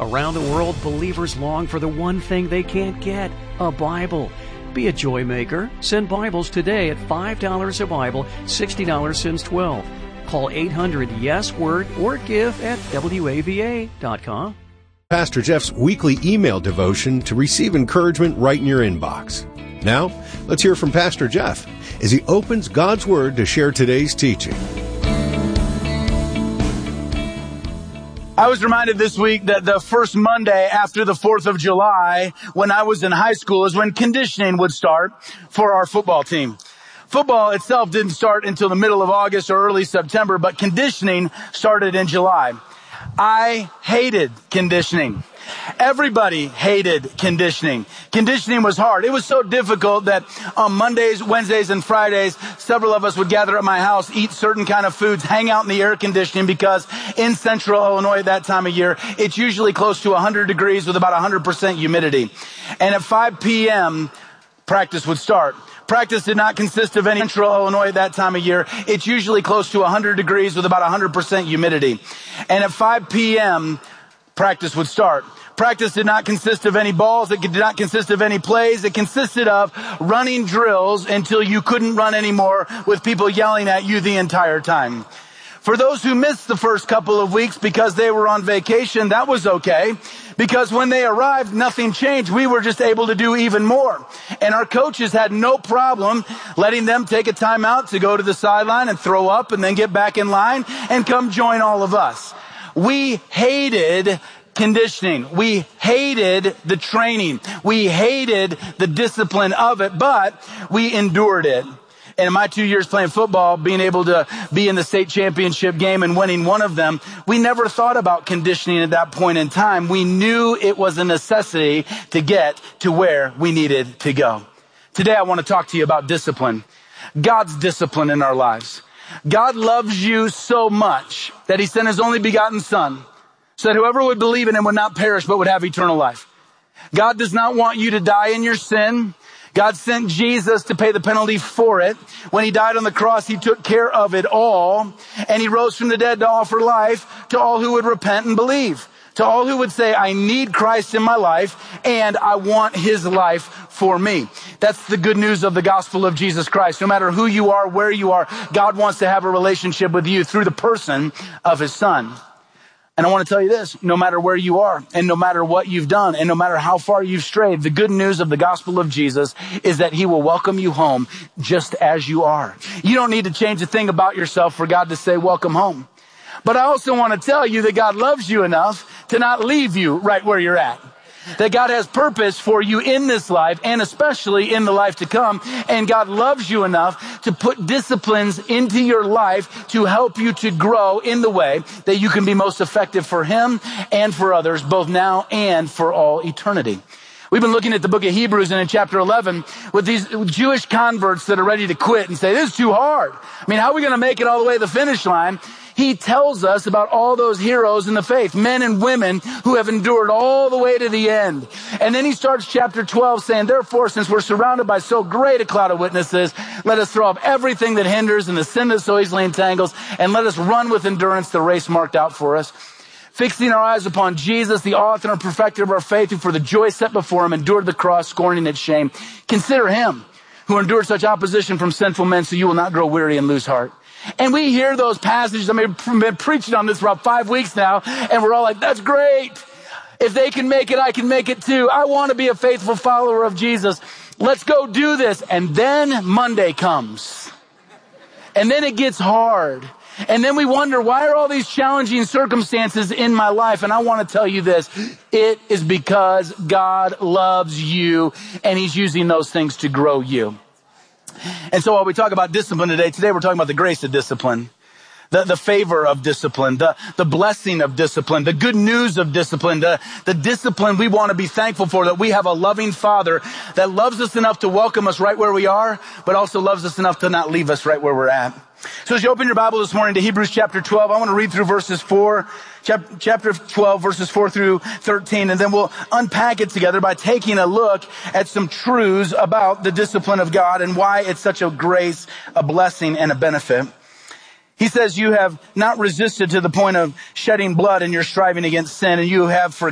Around the world, believers long for the one thing they can't get, a Bible. Be a joy maker. Send Bibles today at $5 a Bible, $60 since 12. Call 800-YES-WORD or give at WAVA.com. Pastor Jeff's weekly email devotion to receive encouragement right in your inbox. Now, let's hear from Pastor Jeff as he opens God's Word to share today's teaching. I was reminded this week that the first Monday after the 4th of July, when I was in high school, is when conditioning would start for our football team. Football itself didn't start until the middle of August or early September, but conditioning started in July. I hated conditioning. Everybody hated conditioning. Conditioning was hard. It was so difficult that on Mondays, Wednesdays, and Fridays, several of us would gather at my house, eat certain kind of foods, hang out in the air conditioning, because in central Illinois at that time of year, it's usually close to 100 degrees with about 100% humidity. And at 5 p.m., practice would start. Practice did not consist of any central Illinois at that time of year. It's usually close to 100 degrees with about 100% humidity. And at 5 p.m., practice would start. Practice did not consist of any balls. It did not consist of any plays. It consisted of running drills until you couldn't run anymore with people yelling at you the entire time. For those who missed the first couple of weeks because they were on vacation, that was okay. Because when they arrived, nothing changed. We were just able to do even more. And our coaches had no problem letting them take a timeout to go to the sideline and throw up and then get back in line and come join all of us. We hated conditioning. We hated the training. We hated the discipline of it, but we endured it. And in my 2 years playing football, being able to be in the state championship game and winning one of them, we never thought about conditioning at that point in time. We knew it was a necessity to get to where we needed to go. Today, I want to talk to you about discipline. God's discipline in our lives. God loves you so much that he sent his only begotten Son, so that whoever would believe in him would not perish but would have eternal life. God does not want you to die in your sin. God sent Jesus to pay the penalty for it. When he died on the cross, he took care of it all. And he rose from the dead to offer life to all who would repent and believe. To all who would say, I need Christ in my life and I want his life for me. That's the good news of the gospel of Jesus Christ. No matter who you are, where you are, God wants to have a relationship with you through the person of his Son. And I want to tell you this, no matter where you are and no matter what you've done and no matter how far you've strayed, the good news of the gospel of Jesus is that he will welcome you home just as you are. You don't need to change a thing about yourself for God to say, welcome home. But I also want to tell you that God loves you enough to not leave you right where you're at. That God has purpose for you in this life and especially in the life to come. And God loves you enough to put disciplines into your life to help you to grow in the way that you can be most effective for him and for others, both now and for all eternity. We've been looking at the book of Hebrews and in chapter 11 with these Jewish converts that are ready to quit and say, this is too hard. I mean, how are we going to make it all the way to the finish line? He tells us about all those heroes in the faith, men and women who have endured all the way to the end. And then he starts chapter 12 saying, therefore, since we're surrounded by so great a cloud of witnesses, let us throw off everything that hinders and the sin that so easily entangles, and let us run with endurance the race marked out for us. Fixing our eyes upon Jesus, the author and perfecter of our faith, who for the joy set before him endured the cross, scorning its shame. Consider him who endured such opposition from sinful men, so you will not grow weary and lose heart. And we hear those passages. I mean, I've been preaching on this for about 5 weeks now, and we're all like, that's great. If they can make it, I can make it too. I want to be a faithful follower of Jesus. Let's go do this. And then Monday comes. And then it gets hard. And then we wonder, why are all these challenging circumstances in my life? And I want to tell you this. It is because God loves you, and he's using those things to grow you. And so while we talk about discipline today we're talking about the grace of discipline, the favor of discipline, the blessing of discipline, the good news of discipline, the discipline we want to be thankful for, that we have a loving Father that loves us enough to welcome us right where we are, but also loves us enough to not leave us right where we're at. So as you open your Bible this morning to Hebrews chapter 12, I want to read through chapter 12, verses 4 through 13, and then we'll unpack it together by taking a look at some truths about the discipline of God and why it's such a grace, a blessing, and a benefit. He says, you have not resisted to the point of shedding blood in your striving against sin, and you have forgiven